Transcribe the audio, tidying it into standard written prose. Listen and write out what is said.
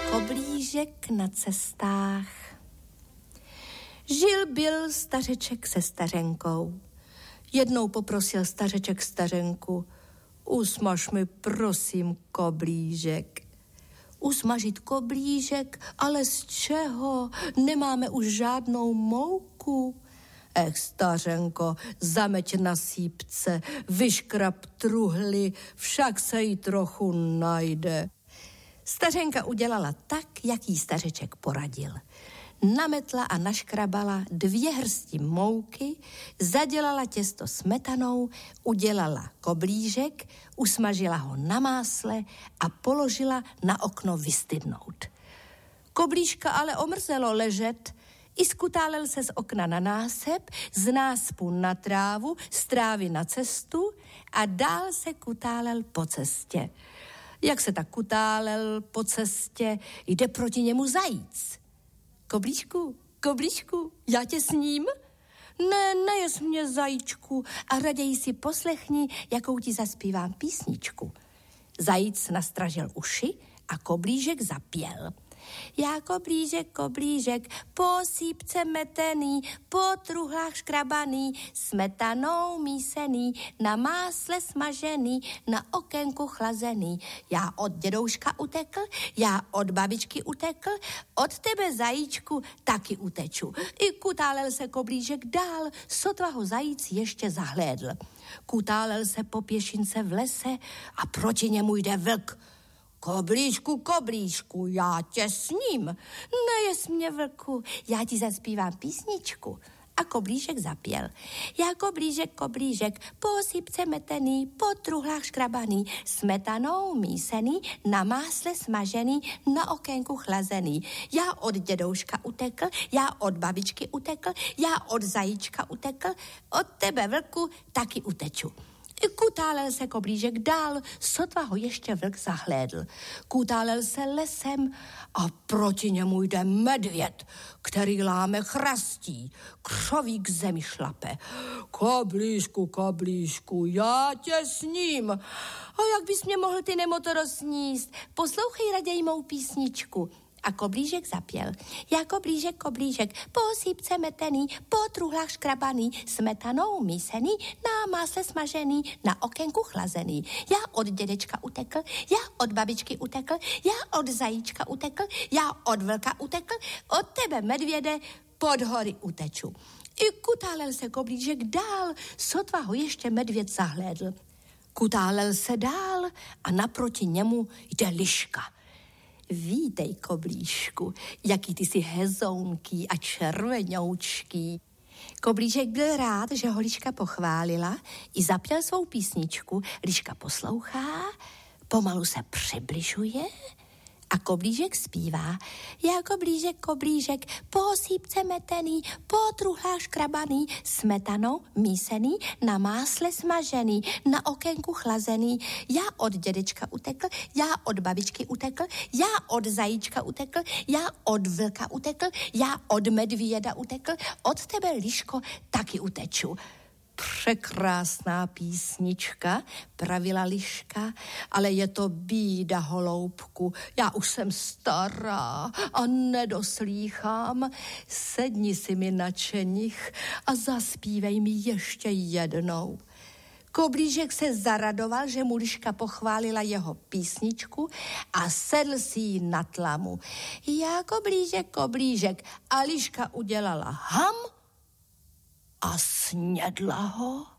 Koblížek na cestách. Žil byl stařeček se stařenkou. Jednou poprosil stařeček stařenku: usmaž mi prosím koblížek. Usmažit koblížek, ale z čeho? Nemáme už žádnou mouku. Stařenko, zameť na sípce, vyškrab truhly, však se jí trochu najde. Stařenka udělala tak, jak jí stařeček poradil. Nametla a naškrabala 2 hrsti mouky, zadělala těsto smetanou, udělala koblížek, usmažila ho na másle a položila na okno vystydnout. Koblížka ale omrzelo ležet, i skutálel se z okna na násep, z náspu na trávu, z trávy na cestu a dál se kutálel po cestě. Jak se tak kutálel po cestě, jde proti němu zajíc. Koblížku, koblížku, já tě sním? Ne, nejez mě, zajíčku, a raději si poslechni, jakou ti zaspívám písničku. Zajíc nastražil uši a koblížek zapěl. Já koblížek, koblížek, po sípce metený, po truhlách škrabaný, smetanou mísený, na másle smažený, na okénku chlazený. Já od dědouška utekl, já od babičky utekl, od tebe, zajíčku, taky uteču. I kutálel se koblížek dál, sotva ho zajíc ještě zahlédl. Kutálel se po pěšince v lese a proti němu jde vlk. Koblížku, koblížku, já tě sním. Nejez mě, vlku, já ti zaspívám písničku. A koblížek zapěl. Já koblížek, koblížek, po sípce metený, po truhlách škrabaný, smetanou mísený, na másle smažený, na okénku chlazený. Já od dědouška utekl, já od babičky utekl, já od zajíčka utekl, od tebe, vlku, taky uteču. Kutálel se koblížek dál, sotva ho ještě vlk zahlédl. Kutálel se lesem a proti němu jde medvěd, který láme chrastí, křoví k zemi šlape. Koblížku, koblížku, já tě sním. A jak bys mě mohl ty nemotoro sníst? Poslouchej raději mou písničku. A koblížek zapěl. Já koblížek, koblížek, po sípce metený, po truhlách škrabaný, smetanou mísený, na másle smažený, na okénku chlazený. Já od dědečka utekl, já od babičky utekl, já od zajíčka utekl, já od vlka utekl, od tebe, medvěde, pod hory uteču. I kutálel se koblížek dál, sotva ho ještě medvěd zahlédl. Kutálel se dál a naproti němu jde liška. Vítej, koblížku, jaký ty jsi hezounký a červenoučký. Koblížek byl rád, že ho liška pochválila, i zapěl svou písničku. Liška poslouchá, pomalu se přibližuje a koblížek zpívá. Já koblížek, koblížek, po sípce metený, po truhlách škrabaný, smetanou mísený, na másle smažený, na okénku chlazený. Já od dědečka utekl, já od babičky utekl, já od zajíčka utekl, já od vlka utekl, já od medvěda utekl, od tebe, liško, taky uteču. Překrásná písnička, pravila liška, ale je to bída, holoubku. Já už jsem stará a nedoslýchám. Sedni si mi na čenich a zaspívej mi ještě jednou. Koblížek se zaradoval, že mu liška pochválila jeho písničku a sedl si ji na tlamu. Já koblížek, koblížek, a liška udělala ham a snědla ho.